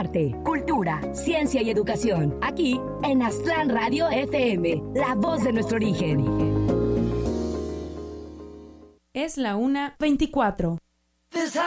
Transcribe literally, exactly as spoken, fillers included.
arte, cultura, ciencia y educación. Aquí en Aztlán Radio F M, la voz de nuestro origen. Es la una veinticuatro.